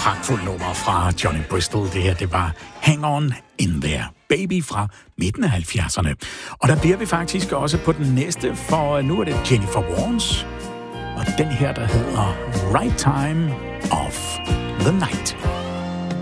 pragtfuldt nummer fra Johnny Bristol. Det her, det var Hang On In There, Baby fra midten af 70'erne. Og der bliver vi faktisk også på den næste, for nu er det Jennifer Warnes. Og den her, der hedder Right Time of the Night.